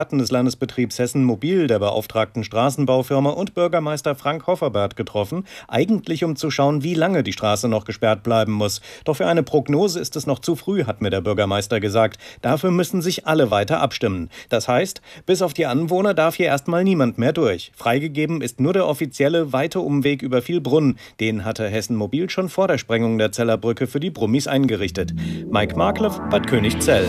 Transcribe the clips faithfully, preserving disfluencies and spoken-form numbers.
des Landesbetriebs Hessen Mobil, der beauftragten Straßenbaufirma und Bürgermeister Frank Hofferberth getroffen, eigentlich um zu schauen, wie lange die Straße noch gesperrt bleiben muss. Doch für eine Prognose ist es noch zu früh, hat mir der Bürgermeister gesagt. Dafür müssen sich alle weiter abstimmen. Das heißt, bis auf die Anwohner darf hier erstmal niemand mehr durch. Freigegeben ist nur der offizielle weite Umweg über Vielbrunn. Den hatte Hessen Mobil schon vor der Sprengung der Zeller Brücke für die Brummis eingerichtet. Mike Marklev, Bad Königzell.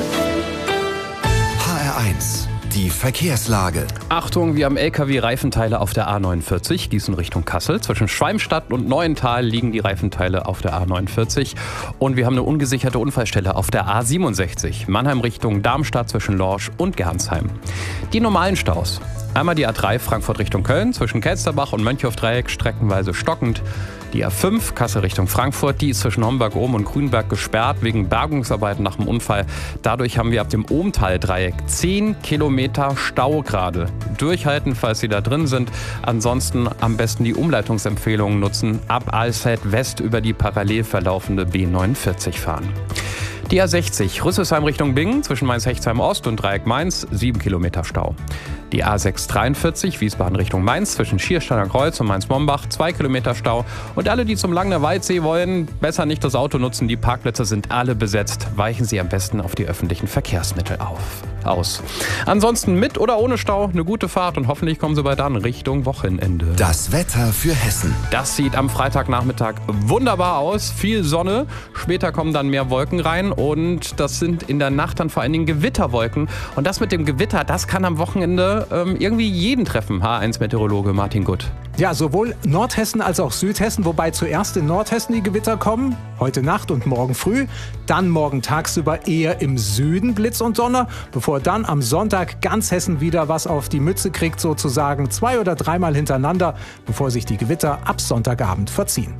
H R eins. Die Verkehrslage. Achtung, wir haben L K W-Reifenteile auf der A neunundvierzig, Gießen Richtung Kassel. Zwischen Schwalmstadt und Neuental liegen die Reifenteile auf der A neunundvierzig. Und wir haben eine ungesicherte Unfallstelle auf der A siebenundsechzig, Mannheim Richtung Darmstadt zwischen Lorsch und Gernsheim. Die normalen Staus. Einmal die A drei Frankfurt Richtung Köln, zwischen Kelsterbach und Mönchhofdreieck streckenweise stockend. Die A fünf Kassel Richtung Frankfurt, die ist zwischen Homberg-Ohm und Grünberg gesperrt wegen Bergungsarbeiten nach dem Unfall. Dadurch haben wir ab dem Ohmtal-Dreieck zehn Kilometer Stau gerade. Durchhalten, falls Sie da drin sind. Ansonsten am besten die Umleitungsempfehlungen nutzen. Ab Alzey West über die parallel verlaufende B neunundvierzig fahren. Die A sechzig, Rüsselsheim Richtung Bingen, zwischen Mainz-Hechtsheim Ost und Dreieck Mainz, sieben Kilometer Stau. Die A sechshundertdreiundvierzig, Wiesbaden Richtung Mainz, zwischen Schiersteiner Kreuz und Mainz-Mombach, zwei Kilometer Stau. Und alle, die zum Langner Waldsee wollen, besser nicht das Auto nutzen, die Parkplätze sind alle besetzt. Weichen Sie am besten auf die öffentlichen Verkehrsmittel auf. aus. Ansonsten mit oder ohne Stau eine gute Fahrt und hoffentlich kommen Sie bald an Richtung Wochenende. Das Wetter für Hessen. Das sieht am Freitagnachmittag wunderbar aus. Viel Sonne. Später kommen dann mehr Wolken rein und das sind in der Nacht dann vor allen Dingen Gewitterwolken. Und das mit dem Gewitter, das kann am Wochenende ähm, irgendwie jeden treffen. H eins Meteorologe Martin Gutt. Ja, sowohl Nordhessen als auch Südhessen, wobei zuerst in Nordhessen die Gewitter kommen, heute Nacht und morgen früh, dann morgen tagsüber eher im Süden Blitz und Donner, bevor dann am Sonntag ganz Hessen wieder was auf die Mütze kriegt, sozusagen zwei- oder dreimal hintereinander, bevor sich die Gewitter ab Sonntagabend verziehen.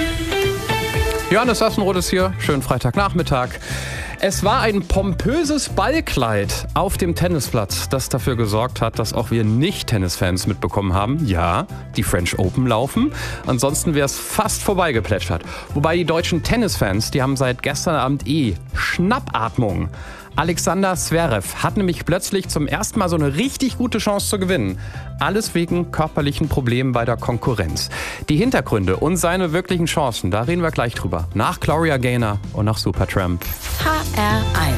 Johannes Sassenroth ist hier, schönen Freitagnachmittag. Es war ein pompöses Ballkleid auf dem Tennisplatz, das dafür gesorgt hat, dass auch wir Nicht-Tennisfans mitbekommen haben, ja, die French Open laufen. Ansonsten wäre es fast vorbeigeplätschert. Wobei die deutschen Tennisfans, die haben seit gestern Abend eh Schnappatmung. Alexander Zverev hat nämlich plötzlich zum ersten Mal so eine richtig gute Chance zu gewinnen. Alles wegen körperlichen Problemen bei der Konkurrenz. Die Hintergründe und seine wirklichen Chancen, da reden wir gleich drüber. Nach Gloria Gaynor und nach Supertramp. H R eins